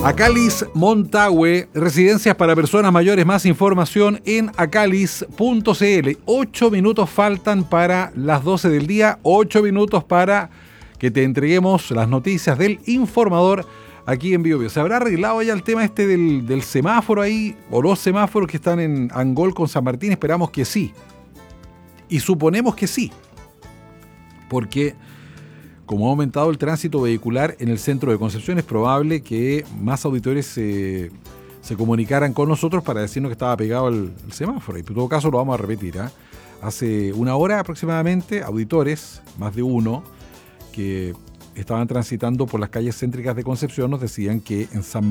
Acalis Montague, residencias para personas mayores. Más información en acalis.cl. 8 minutos faltan para las 12 del día. 8 minutos para que te entreguemos las noticias del informador aquí en BioBio. ¿Se habrá arreglado ya el tema este del semáforo ahí? O los semáforos que están en Angol con San Martín. Esperamos que sí. Y suponemos que sí. Porque como ha aumentado el tránsito vehicular en el centro de Concepción, es probable que más auditores se comunicaran con nosotros para decirnos que estaba pegado el semáforo. Y en todo caso lo vamos a repetir. Hace una hora aproximadamente, auditores, más de uno, que estaban transitando por las calles céntricas de Concepción, nos decían que en San